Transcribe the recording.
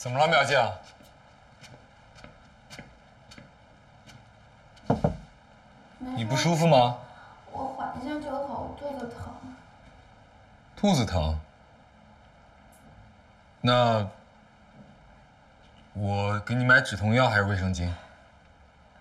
怎么了，苗静？你不舒服吗？ 我缓一下就好，我肚子疼。 肚子疼？那我给你买止痛药还是卫生巾？